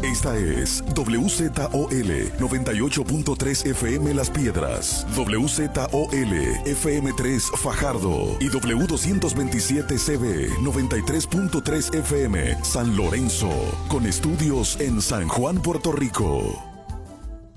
Esta es WZOL 98.3 FM Las Piedras, WZOL FM3 Fajardo y W227CB 93.3 FM San Lorenzo, con estudios en San Juan, Puerto Rico.